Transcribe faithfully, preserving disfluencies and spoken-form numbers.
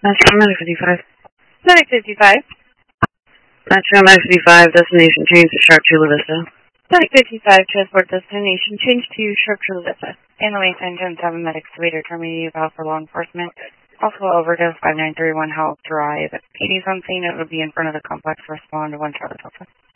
Metro Medic fifty-five. Medic fifty-five. Metro Medic fifty-five, destination change to Sharp Chula Vista. Medic fifty-five, transport destination change to Sharp Chula Vista. And the Waste Engine seven Medic Sweeter terminated about for law enforcement. Also overdose five nine three one Health Drive. P D's on scene, it would be in front of the complex. Respond to one Charlie Delta.